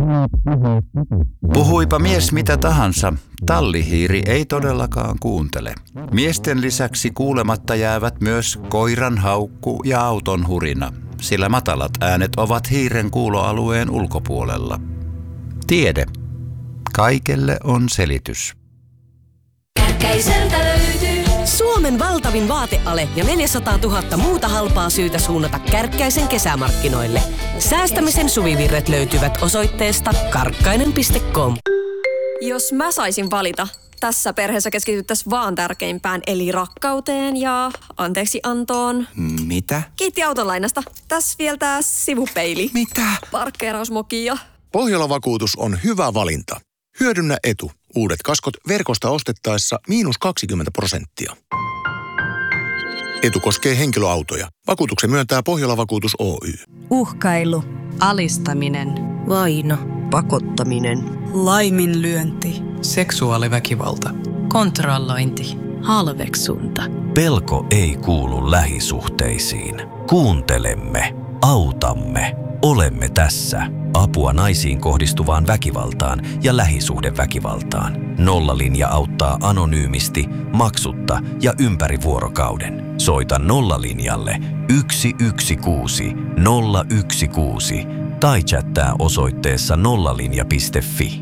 Puhuipa mies mitä tahansa, tallihiiri ei todellakaan kuuntele. Miesten lisäksi kuulematta jäävät myös koiran haukku ja auton hurina, sillä matalat äänet ovat hiiren kuuloalueen ulkopuolella. Tiede. Kaikelle on selitys. Kärkkäiseltä löytyy Suomen valtavin vaateale ja 400 000 muuta halpaa syytä suunnata Kärkkäisen kesämarkkinoille. Säästämisen suvivirret löytyvät osoitteesta karkkainen.com. Jos mä saisin valita, tässä perheessä keskityttäisiin vaan tärkeimpään, eli rakkauteen ja anteeksiantoon. Mitä? Kiitti autolainasta. Tässä vielä tää sivupeili. Mitä? Parkkeerausmoki ja... Pohjola-vakuutus on hyvä valinta. Hyödynnä etu. Uudet kaskot verkosta ostettaessa -20%. Etu koskee henkilöautoja. Vakuutuksen myöntää Pohjola-vakuutus Oy. Uhkailu, Alistaminen, vaino, pakottaminen, laiminlyönti, seksuaaliväkivalta, kontrollointi, halveksunta. Pelko ei kuulu lähisuhteisiin. Kuuntelemme, autamme, olemme tässä. Apua naisiin kohdistuvaan väkivaltaan ja lähisuhdeväkivaltaan. Nollalinja auttaa anonyymisti, maksutta ja ympäri vuorokauden. Soita Nollalinjalle 116 016 tai chattaa osoitteessa nollalinja.fi.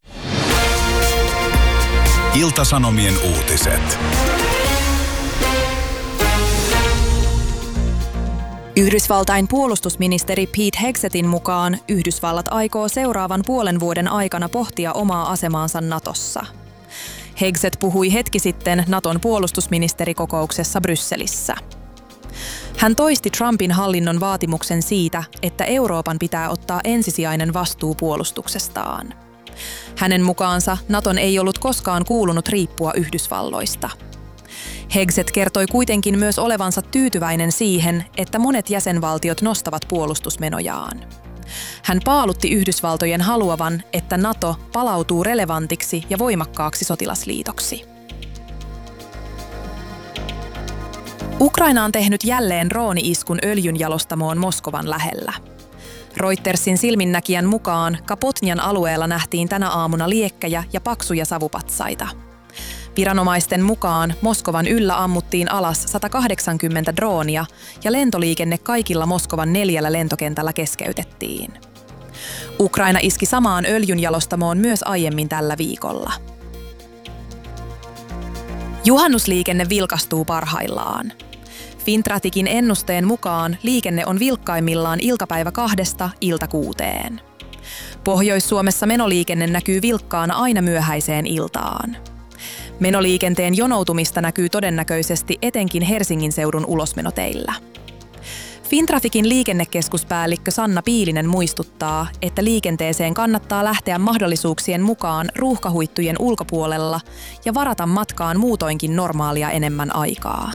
Ilta-Sanomien uutiset. Yhdysvaltain puolustusministeri Pete Hegsetin mukaan Yhdysvallat aikoo seuraavan puolen vuoden aikana pohtia omaa asemaansa Natossa. Hegset puhui hetki sitten Naton puolustusministerikokouksessa Brysselissä. Hän toisti Trumpin hallinnon vaatimuksen siitä, että Euroopan pitää ottaa ensisijainen vastuu puolustuksestaan. Hänen mukaansa Naton ei ollut koskaan kuulunut riippua Yhdysvalloista. Hegset kertoi kuitenkin myös olevansa tyytyväinen siihen, että monet jäsenvaltiot nostavat puolustusmenojaan. Hän paalutti Yhdysvaltojen haluavan, että NATO palautuu relevantiksi ja voimakkaaksi sotilasliitoksi. Ukraina on tehnyt jälleen drooni-iskun öljynjalostamoon Moskovan lähellä. Reutersin silminnäkijän mukaan Kapotnjan alueella nähtiin tänä aamuna liekkejä ja paksuja savupatsaita. Viranomaisten mukaan Moskovan yllä ammuttiin alas 180 droonia ja lentoliikenne kaikilla Moskovan 4 lentokentällä keskeytettiin. Ukraina iski samaan öljynjalostamoon myös aiemmin tällä viikolla. Juhannusliikenne vilkastuu parhaillaan. Fintratikin ennusteen mukaan liikenne on vilkkaimmillaan iltapäivä 2:00 ilta 6:00. Pohjois-Suomessa menoliikenne näkyy vilkkaana aina myöhäiseen iltaan. Menoliikenteen jonoutumista näkyy todennäköisesti etenkin Helsingin seudun ulosmenoteillä. Fintrafikin liikennekeskuspäällikkö Sanna Piilinen muistuttaa, että liikenteeseen kannattaa lähteä mahdollisuuksien mukaan ruuhkahuittujen ulkopuolella ja varata matkaan muutoinkin normaalia enemmän aikaa.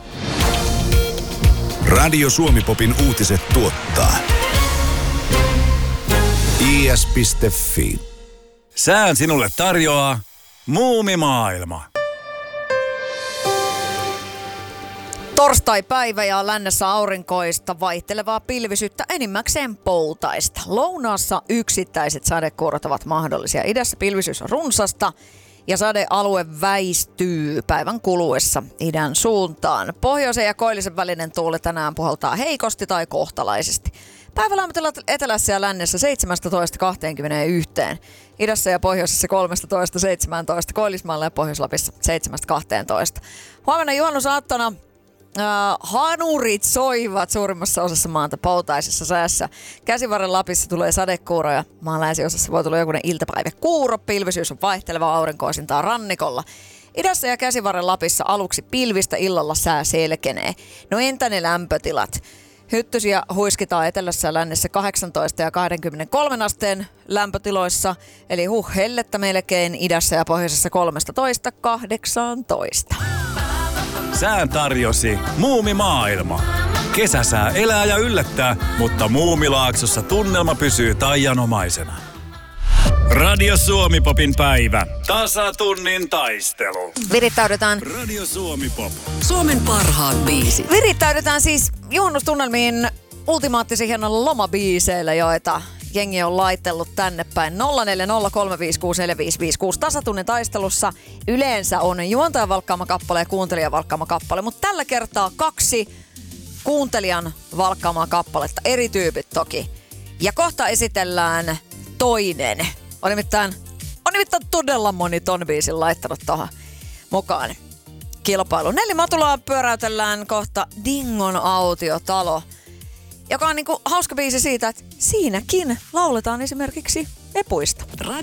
Radio Suomi-popin uutiset tuottaa is.fi. Sään sinulle tarjoaa Muumimaailma. Torstai-päivä ja lännessä aurinkoista, vaihtelevaa pilvisyyttä, enimmäkseen poutaista. Lounaassa yksittäiset sadekuurot ovat mahdollisia. Idässä pilvisyys on runsasta ja sadealue väistyy päivän kuluessa idän suuntaan. Pohjoisen ja koillisen välinen tuuli tänään puhaltaa heikosti tai kohtalaisesti. Päivälämpötilat etelässä ja lännessä 17-21. Idässä ja pohjoisessa 13-17. Koillismaalla ja Pohjois-Lapissa 7-12. Huomenna juhannusaattona hanurit soivat suurimmassa osassa maata poutaisessa säässä. Käsivarren Lapissa tulee sadekuuroja. Maan länsiosassa voi tulla jokunen iltapäiväkuuro. Pilvisyys on vaihteleva, aurinkoisintaa rannikolla. Idässä ja Käsivarren Lapissa aluksi pilvistä, illalla sää selkenee. No entä ne lämpötilat? Hyttysiä huiskitaan etelässä ja lännessä 18 ja 23 asteen lämpötiloissa, eli hellettä melkein, idässä ja pohjoisessa 13-18. Sään tarjosi Muumimaailma. Kesäsää elää ja yllättää, mutta Muumilaaksossa tunnelma pysyy taianomaisena. Radio Suomi-popin päivä. Tasatunnin taistelu. Virittäydytään. Radio Suomi-pop. Suomen parhaat biisit. Virittäydytään siis juhannustunnelmiin ultimaattisen hienolla lomabiiseillä, joita jengi on laitellut tänne päin. 0403564556 tasatunnin taistelussa yleensä on juontajan valkkaama kappale ja kuuntelijan valkkaama kappale, mutta tällä kertaa 2 kuuntelijan valkkaamaa kappaletta, eri tyypit toki. Ja kohta esitellään toinen. On nimittäin todella moni ton biisin laittanut tuohon mukaan kilpailuun. Nelli Matulaa pyöräytellään kohta Dingon autiotalo, joka on niinku hauska biisi siitä, että siinäkin lauletaan esimerkiksi epuista.